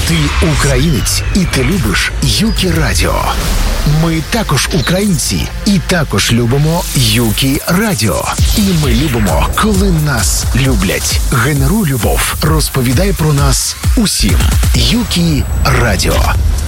Ти українець, і ти любиш Юкі Радіо. Ми також українці, і також любимо Юкі Радіо. І ми любимо, коли нас люблять. Генеруй любов, розповідай про нас усім. Юкі Радіо.